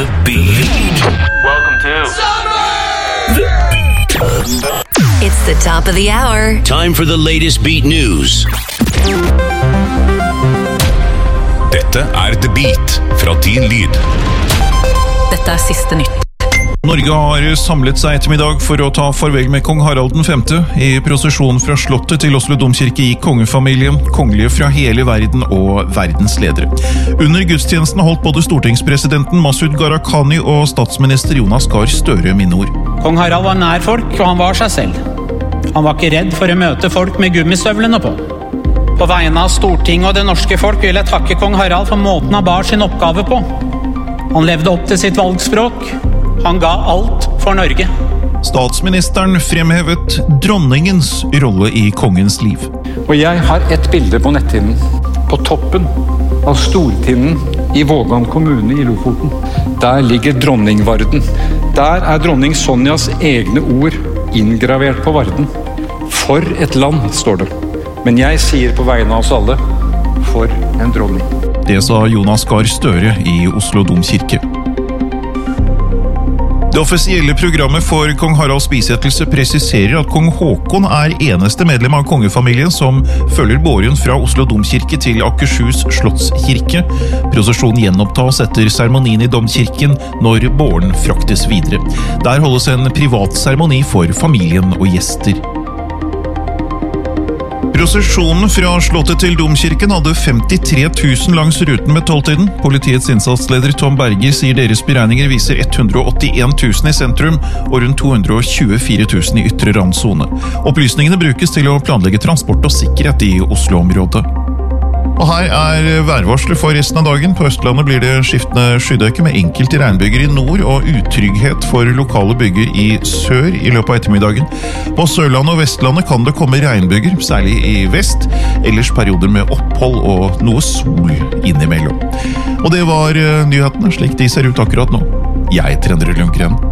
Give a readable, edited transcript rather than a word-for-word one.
The Beat. Welcome to The Beat. It's the top of the hour. Time for the latest Beat News. Dette The Beat fra Din Lyd. Dette siste nytt. Norge har samlet seg ettermiddag for å ta farvel med kong Harald den 5. I prosesjonen fra slottet til Oslo domkirke gikk kongefamilien, kongelige fra hele verden og verdensledere. Under gudstjenesten holdt både stortingspresidenten Masud Gharahkhani og statsminister Jonas Gahr Støre minneord. Kong Harald var nær folk, og han var seg selv. Han var ikke redd for å møte folk med gummistøvlene på. På vegne av Stortinget og det norske folk vil jeg takke kong Harald for måten han bar sin oppgave på. Han levde opp til sitt valgspråk. Han ga alt for Norge. Statsministeren fremhevet dronningens rolle i kongens liv. Og jeg har et bilde på netthinnen. På toppen av Stortinden i Vågan kommune i Lofoten. Der ligger dronningvarden. Der dronning Sonjas egne ord inngravert på varden. For et land, står det. Men jeg sier på vegne av oss alle, for en dronning. Det sa Jonas Gahr Støre i Oslo domkirke. Det offisielle programmet for kong Haralds bisettelse presiserer at kong Håkon eneste medlem av kongefamilien som følger båren fra Oslo domkirke til Akershus slottskirke. Prosesjonen gjenopptas etter seremonien i domkirken når båren fraktes videre. Der holdes en privat seremoni for familien og gjester. Prosesjonen fra slottet til domkirken hadde 53 000 langs ruten med 12-tiden. Politiets innsatsleder Tom Berger sier deres beregninger viser 181 000 i sentrum og rundt 224 000 i ytre randzone. Opplysningene brukes til å planlegge transport og sikkerhet i Oslo-området. Og her værvarsler for resten av dagen. På Østlandet blir det skiftende skydekke med enkelte regnbyger i nord og utrygghet for lokale byger i sør i løpet av ettermiddagen. På Sørlandet og Vestlandet kan det komme regnbyger, særlig i vest, ellers perioder med opphold og noe sol innimellom. Og det var nyhetene slik de ser ut akkurat nå. Jeg heter Endre Lundgren.